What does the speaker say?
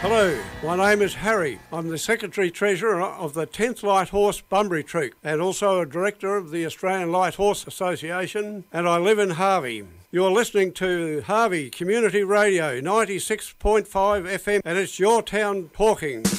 Hello, my name is Harry. I'm the Secretary Treasurer of the 10th Light Horse Bunbury Troop and also a Director of the Australian Light Horse Association, and I live in Harvey. You're listening to Harvey Community Radio 96.5 FM and it's your town talking.